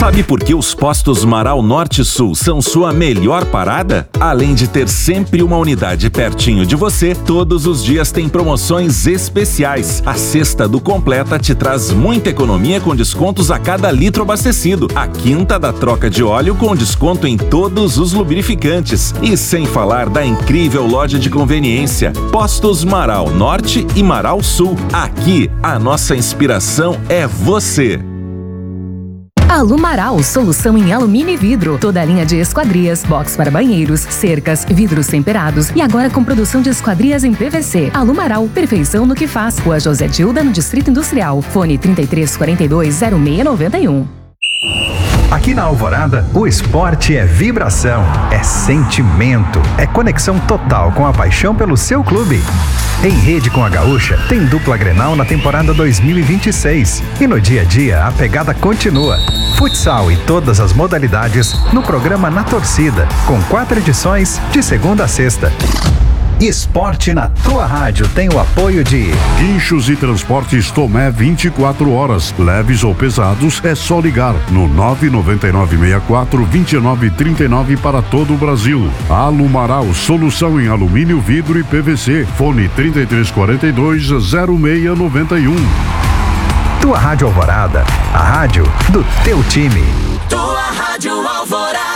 Sabe por que os postos Marau Norte e Sul são sua melhor parada? Além de ter sempre uma unidade pertinho de você, todos os dias tem promoções especiais. A cesta do Completa te traz muita economia com descontos a cada litro abastecido. A quinta da troca de óleo com desconto em todos os lubrificantes. E sem falar da incrível loja de conveniência. Postos Marau Norte e Marau Sul. Aqui, a nossa inspiração é você. Alumaral, solução em alumínio e vidro. Toda a linha de esquadrias, box para banheiros, cercas, vidros temperados e agora com produção de esquadrias em PVC. Alumaral, perfeição no que faz. Rua José Dilda, no Distrito Industrial. Fone 3342-0691. Aqui na Alvorada, o esporte é vibração, é sentimento, é conexão total com a paixão pelo seu clube. Em rede com a Gaúcha, tem dupla Grenal na temporada 2026. E no dia a dia, a pegada continua. Futsal e todas as modalidades no programa Na Torcida, com 4 edições de segunda a sexta. Esporte na tua rádio tem o apoio de Guinchos e Transportes Tomé 24 horas. Leves ou pesados, é só ligar no 99964-2939 para todo o Brasil. Alumaral, solução em alumínio, vidro e PVC. Fone 3342-0691. Tua Rádio Alvorada, a rádio do teu time. Tua Rádio Alvorada.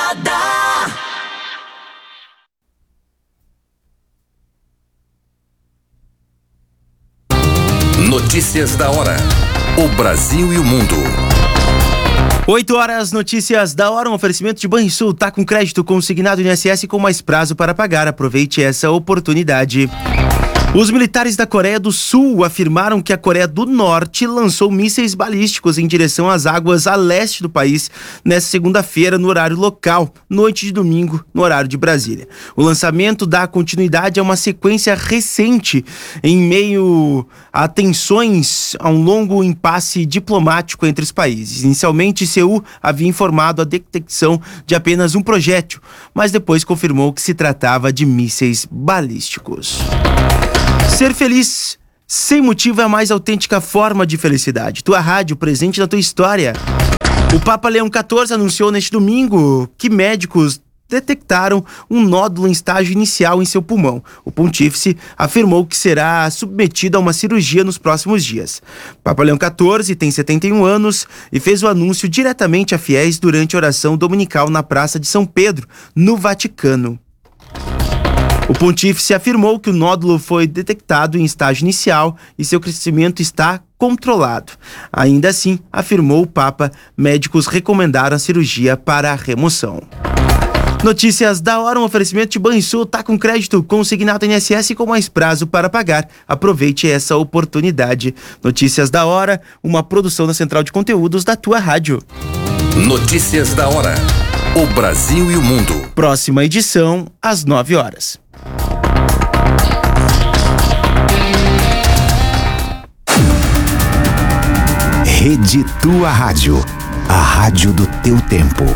Notícias da hora. O Brasil e o mundo. 8 horas, notícias da hora, um oferecimento de Banrisul, tá com crédito consignado INSS com mais prazo para pagar. Aproveite essa oportunidade. Os militares da Coreia do Sul afirmaram que a Coreia do Norte lançou mísseis balísticos em direção às águas a leste do país nesta segunda-feira, no horário local, noite de domingo, no horário de Brasília. O lançamento dá continuidade a uma sequência recente em meio a tensões, a um longo impasse diplomático entre os países. Inicialmente, Seul havia informado a detecção de apenas um projétil, mas depois confirmou que se tratava de mísseis balísticos. Ser feliz sem motivo é a mais autêntica forma de felicidade. Tua rádio presente na tua história. O Papa Leão XIV anunciou neste domingo que médicos detectaram um nódulo em estágio inicial em seu pulmão. O pontífice afirmou que será submetido a uma cirurgia nos próximos dias. Papa Leão XIV tem 71 anos e fez o anúncio diretamente a fiéis durante a oração dominical na Praça de São Pedro, no Vaticano. O pontífice afirmou que o nódulo foi detectado em estágio inicial e seu crescimento está controlado. Ainda assim, afirmou o Papa, médicos recomendaram a cirurgia para a remoção. Notícias da hora, um oferecimento de Banrisul, tá com crédito consignado INSS com mais prazo para pagar. Aproveite essa oportunidade. Notícias da hora, uma produção da Central de Conteúdos da tua rádio. Notícias da hora. O Brasil e o mundo. Próxima edição, às 9 horas. Rede Tua Rádio, a rádio do teu tempo.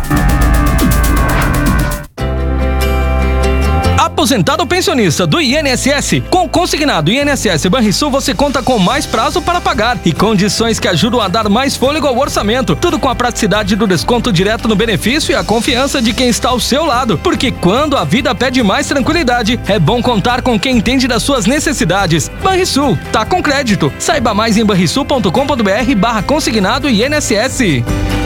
Aposentado ou pensionista do INSS, com o consignado INSS Banrisul você conta com mais prazo para pagar e condições que ajudam a dar mais fôlego ao orçamento. Tudo com a praticidade do desconto direto no benefício e a confiança de quem está ao seu lado. Porque quando a vida pede mais tranquilidade, é bom contar com quem entende das suas necessidades. Banrisul, tá com crédito. Saiba mais em banrisul.com.br/consignado INSS.